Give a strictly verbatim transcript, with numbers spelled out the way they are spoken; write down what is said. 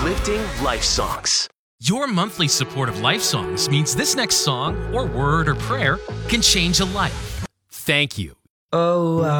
uplifting life songs. Your monthly support of Life Songs means this next song, or word, or prayer can change a life. Thank you. Oh,